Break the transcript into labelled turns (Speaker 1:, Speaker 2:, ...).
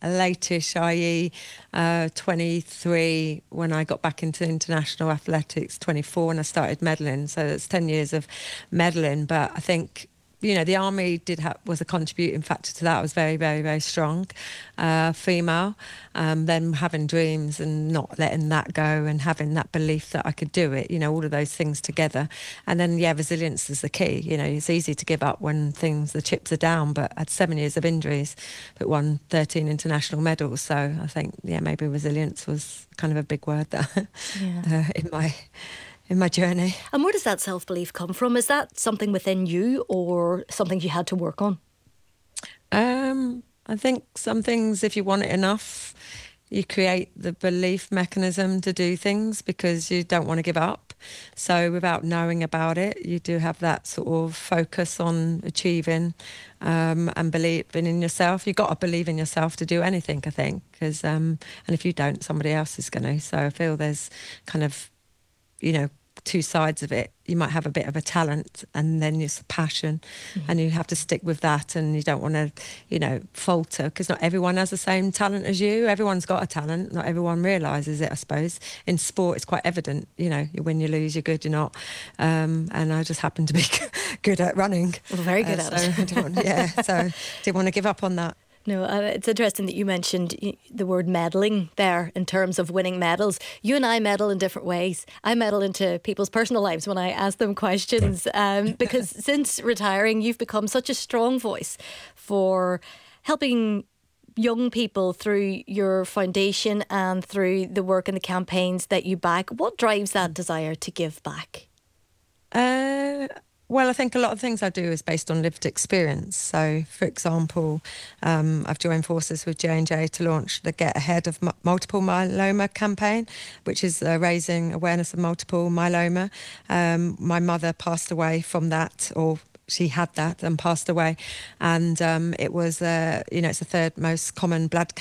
Speaker 1: late-ish, i.e. 23 when I got back into international athletics, 24 when I started medaling. So it's 10 years of medaling. But I think, the army was a contributing factor to that. I was very, very, very strong female. Then having dreams and not letting that go and having that belief that I could do it, all of those things together. And then, resilience is the key. It's easy to give up when the chips are down, but I had 7 years of injuries, but won 13 international medals. So I think, maybe resilience was kind of a big word there in my journey.
Speaker 2: And where does that self-belief come from? Is that something within you or something you had to work on?
Speaker 1: I think some things, if you want it enough, you create the belief mechanism to do things because you don't want to give up. So without knowing about it, you do have that sort of focus on achieving and believing in yourself. You've got to believe in yourself to do anything, I think, because and if you don't, somebody else is going to. So I feel there's kind of, two sides of it. You might have a bit of a talent and then it's a passion, and you have to stick with that, and you don't want to, falter, because not everyone has the same talent as you. Everyone's got a talent. Not everyone realises it, I suppose. In sport, it's quite evident, you win, you lose, you're good, you're not. And I just happen to be good at running.
Speaker 2: Well, very good at it.
Speaker 1: So didn't want to give up on that.
Speaker 2: No, it's interesting that you mentioned the word meddling there in terms of winning medals. You and I meddle in different ways. I meddle into people's personal lives when I ask them questions because since retiring, you've become such a strong voice for helping young people through your foundation and through the work and the campaigns that you back. What drives that desire to give back?
Speaker 1: Well, I think a lot of things I do is based on lived experience. So, for example, I've joined forces with J&J to launch the Get Ahead of Multiple Myeloma campaign, which is raising awareness of multiple myeloma. My mother passed away from that, or she had that and passed away. And it was, it's the third most common blood